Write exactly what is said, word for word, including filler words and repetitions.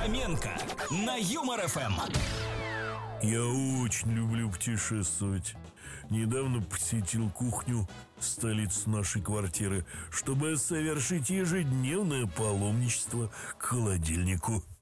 Фоменко на Юмор ФМ. Я очень люблю путешествовать. Недавно посетил кухню, столицу нашей квартиры, чтобы совершить ежедневное паломничество к холодильнику.